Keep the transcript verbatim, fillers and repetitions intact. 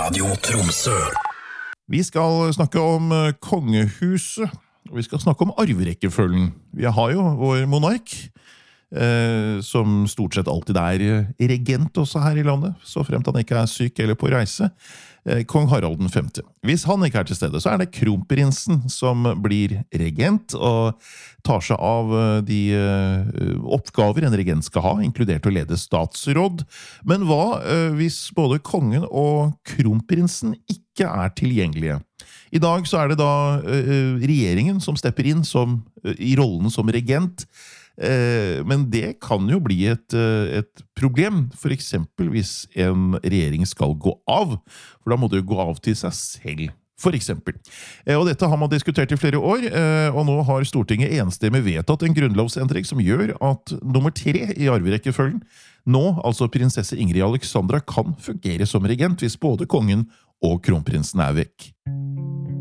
Radio Tromsø. Vi skal snakke om kongehuset, og vi skal snakke om arverekkefølgen. Vi har jo vår monark, eh, som stort sett alltid er regent også her i landet, så fremt han ikke er syk eller på reise. Eh, Kong Harald den femte. Hvis han ikke er til stede, så er det kronprinsen som blir regent og tar seg av de uh, oppgaver en regent skal ha, inkludert å lede statsråd. Men hva uh, hvis både kongen og kronprinsen ikke er tilgjengelige? I dag så er det da uh, regjeringen som stepper inn som, uh, i rollen som regent, uh, men det kan jo bli et, uh, et problem, for eksempel hvis en regjering skal gå av, for da må det jo gå av til seg selv. For eksempel. Og dette har man diskutert i flere år, og nå har Stortinget enstemmig vedtatt en grunnlovsendring som gjør at nummer tre i arverekkefølgen, nå altså prinsesse Ingrid Alexandra, kan fungere som regent hvis både kongen og kronprinsen er vekk.